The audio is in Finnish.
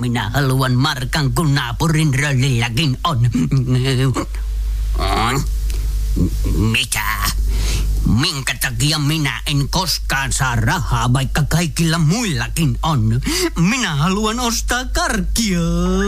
minä haluan markan, kun naapurin röllilläkin on. Mitä? Minkä takia minä en koskaan saa rahaa, vaikka kaikilla muillakin on? Minä haluan ostaa karkkia.